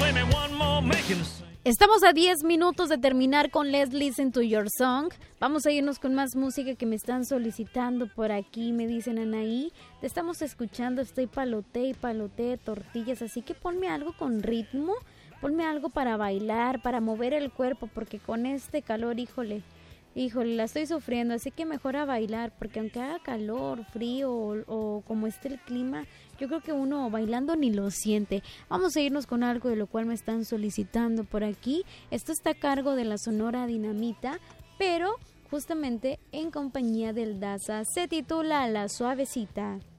Estamos a 10 minutos de terminar con Let's Listen to Your Song. Vamos a irnos con más música que me están solicitando por aquí. Me dicen, Anaí, te estamos escuchando, estoy paloté tortillas, así que ponme algo con ritmo, ponme algo para bailar, para mover el cuerpo, porque con este calor, híjole, la estoy sufriendo, así que mejor a bailar, porque aunque haga calor, frío o como esté el clima, yo creo que uno bailando ni lo siente. Vamos a irnos con algo de lo cual me están solicitando por aquí. Esto está a cargo de la Sonora Dinamita, pero justamente en compañía del Daza. Se titula La Suavecita.